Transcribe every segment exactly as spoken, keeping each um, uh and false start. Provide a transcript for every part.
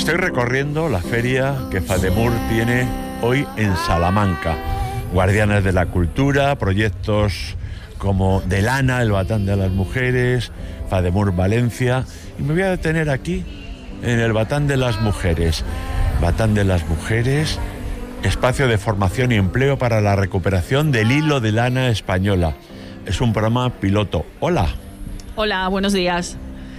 Estoy recorriendo la feria que FADEMUR tiene hoy en Salamanca. Guardianes de la cultura, proyectos como de lana, el batán de las mujeres, FADEMUR Valencia. Y me voy a detener aquí, en el batán de las mujeres. Batán de las mujeres, espacio de formación y empleo para la recuperación del hilo de lana española. Es un programa piloto. Hola. Hola, buenos días.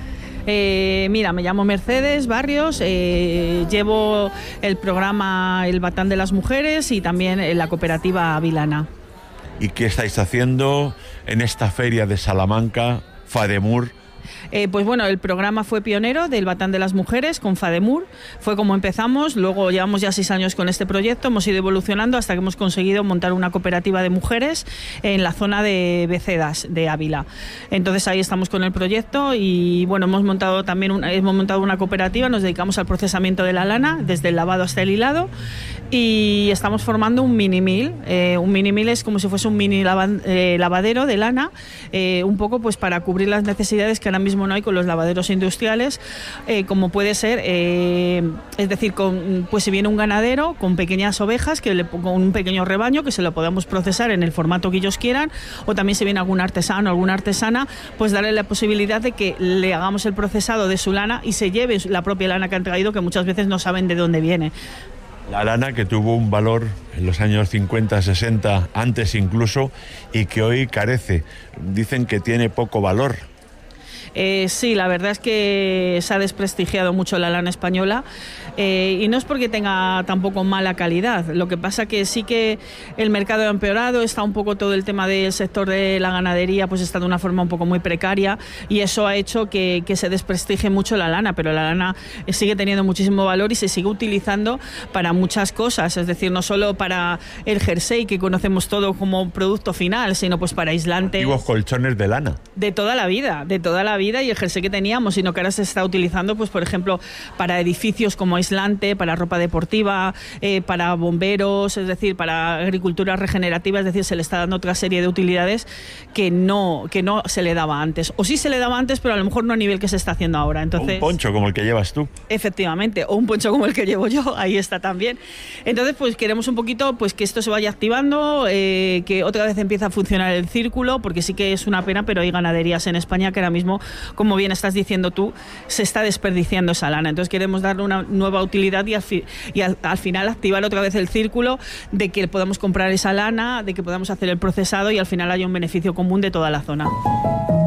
Eh, mira, me llamo Mercedes Barrios, eh, llevo el programa El Batán de las Mujeres y también la cooperativa Vilana. ¿Y qué estáis haciendo en esta feria de Salamanca, FADEMUR? Eh, pues bueno, el programa fue pionero del Batán de las Mujeres con FADEMUR, fue como empezamos, luego llevamos ya seis años con este proyecto, hemos ido evolucionando hasta que hemos conseguido montar una cooperativa de mujeres en la zona de Becedas, de Ávila. Entonces ahí estamos con el proyecto y bueno, hemos montado también una, hemos montado una cooperativa, nos dedicamos al procesamiento de la lana, desde el lavado hasta el hilado, y estamos formando un mini mill. Eh, un mini mill es como si fuese un mini lava, eh, lavadero de lana, eh, un poco pues para cubrir las necesidades que ahora mismo no hay con los lavaderos industriales, eh, como puede ser, eh, es decir, con, pues si viene un ganadero con pequeñas ovejas, que le, con un pequeño rebaño, que se lo podamos procesar en el formato que ellos quieran, o también si viene algún artesano o alguna artesana, pues darle la posibilidad de que le hagamos el procesado de su lana y se lleve la propia lana que han traído, que muchas veces no saben de dónde viene. La lana que tuvo un valor en los años cincuenta, sesenta, antes incluso, y que hoy carece. Dicen que tiene poco valor. Eh, sí, la verdad es que se ha desprestigiado mucho la lana española, eh, y no es porque tenga tampoco mala calidad. Lo que pasa que sí que el mercado ha empeorado, está un poco todo el tema del sector de la ganadería, pues está de una forma un poco muy precaria y eso ha hecho que, que se desprestigie mucho la lana, pero la lana sigue teniendo muchísimo valor y se sigue utilizando para muchas cosas, es decir, no solo para el jersey que conocemos todo como producto final, sino pues para aislantes. Antiguos colchones de lana. De toda la vida, de toda la vida. Y el jersey que teníamos, sino que ahora se está utilizando, pues por ejemplo, para edificios como aislante, para ropa deportiva, eh, para bomberos, es decir, para agricultura regenerativa, es decir, se le está dando otra serie de utilidades que no, que no se le daba antes. O sí se le daba antes, pero a lo mejor no a nivel que se está haciendo ahora. Entonces, un poncho como el que llevas tú. Efectivamente, o un poncho como el que llevo yo, ahí está también. Entonces, pues queremos un poquito pues que esto se vaya activando, eh, que otra vez empiece a funcionar el círculo, porque sí que es una pena, pero hay ganaderías en España que ahora mismo, como bien estás diciendo tú, se está desperdiciando esa lana. Entonces queremos darle una nueva utilidad y, al, fi y al, al final activar otra vez el círculo de que podamos comprar esa lana, de que podamos hacer el procesado y al final haya un beneficio común de toda la zona.